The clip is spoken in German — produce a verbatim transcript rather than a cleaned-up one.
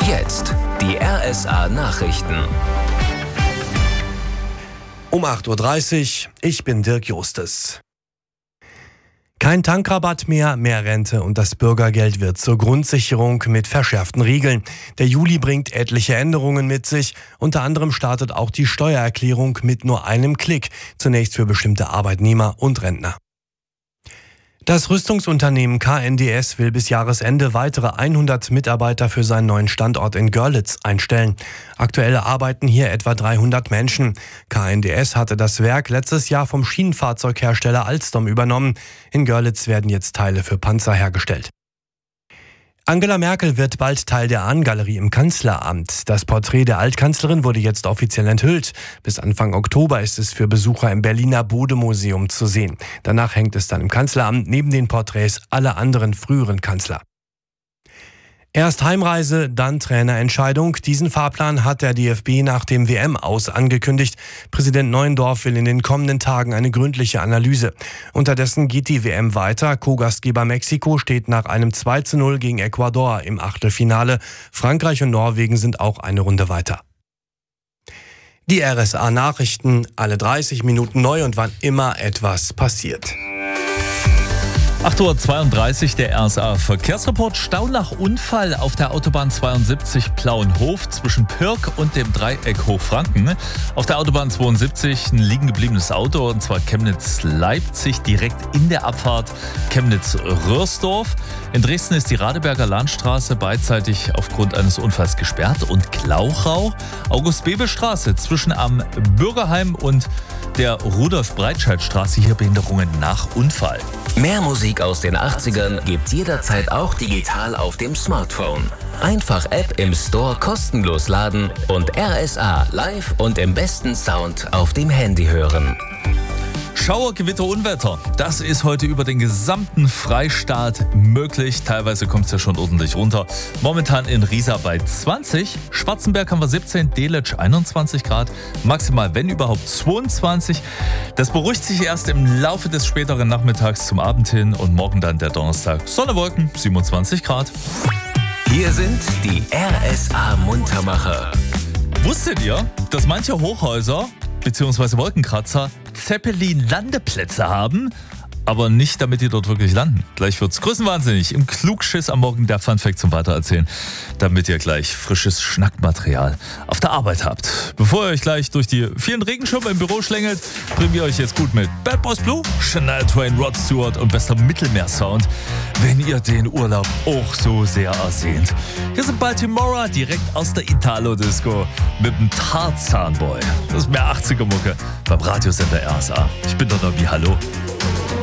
Jetzt die R S A-Nachrichten. Um acht Uhr dreißig, ich bin Dirk Justes. Kein Tankrabatt mehr, mehr Rente und das Bürgergeld wird zur Grundsicherung mit verschärften Regeln. Der Juli bringt etliche Änderungen mit sich. Unter anderem startet auch die Steuererklärung mit nur einem Klick. Zunächst für bestimmte Arbeitnehmer und Rentner. Das Rüstungsunternehmen K N D S will bis Jahresende weitere hundert Mitarbeiter für seinen neuen Standort in Görlitz einstellen. Aktuell arbeiten hier etwa dreihundert Menschen. K N D S hatte das Werk letztes Jahr vom Schienenfahrzeughersteller Alstom übernommen. In Görlitz werden jetzt Teile für Panzer hergestellt. Angela Merkel wird bald Teil der Ahn-Galerie im Kanzleramt. Das Porträt der Altkanzlerin wurde jetzt offiziell enthüllt. Bis Anfang Oktober ist es für Besucher im Berliner Bode-Museum zu sehen. Danach hängt es dann im Kanzleramt neben den Porträts aller anderen früheren Kanzler. Erst Heimreise, dann Trainerentscheidung. Diesen Fahrplan hat der D F B nach dem W M-Aus angekündigt. Präsident Neuendorf will in den kommenden Tagen eine gründliche Analyse. Unterdessen geht die W M weiter. Co-Gastgeber Mexiko steht nach einem zwei zu null gegen Ecuador im Achtelfinale. Frankreich und Norwegen sind auch eine Runde weiter. Die R S A-Nachrichten, alle dreißig Minuten neu und wann immer etwas passiert. acht Uhr zweiunddreißig, der R S A-Verkehrsreport. Stau nach Unfall auf der Autobahn zweiundsiebzig Plauenhof zwischen Pirk und dem Dreieck Hochfranken. Auf der Autobahn zweiundsiebzig ein liegen gebliebenes Auto, und zwar Chemnitz-Leipzig, direkt in der Abfahrt Chemnitz-Röhrsdorf. In Dresden ist die Radeberger Landstraße beidseitig aufgrund eines Unfalls gesperrt. Und Glauchau, August-Bebel-Straße zwischen am Bürgerheim und der Rudolf-Breitscheid-Straße, hier Behinderungen nach Unfall. Mehr Musik aus den achtzigern gibt's jederzeit auch digital auf dem Smartphone. Einfach App im Store kostenlos laden und R S A live und im besten Sound auf dem Handy hören. Schauer, Gewitter, Unwetter, das ist heute über den gesamten Freistaat möglich. Teilweise kommt es ja schon ordentlich runter. Momentan in Riesa bei zwanzig, Schwarzenberg haben wir siebzehn, Delitzsch einundzwanzig Grad, maximal wenn überhaupt zweiundzwanzig. Das beruhigt sich erst im Laufe des späteren Nachmittags zum Abend hin und morgen dann der Donnerstag. Sonne, Wolken, siebenundzwanzig Grad. Hier sind die R S A-Muntermacher. Wusstet ihr, dass manche Hochhäuser bzw. Wolkenkratzer Zeppelin-Landeplätze haben, aber nicht, damit die dort wirklich landen? Gleich wird's größenwahnsinnig. Im Klugschiss am Morgen der Funfact zum Weitererzählen, damit ihr gleich frisches Schnackmaterial auf der Arbeit habt. Bevor ihr euch gleich durch die vielen Regenschirme im Büro schlängelt, bringen wir euch jetzt gut mit Bad Boys Blue, Shania Twain, Rod Stewart und bester Mittelmeersound, wenn ihr den Urlaub auch so sehr ersehnt. Hier sind Baltimora direkt aus der Italo-Disco mit dem Tarzan Boy. Das ist mehr achtziger-Mucke beim Radiosender R S A. Ich bin der Nobby, hallo.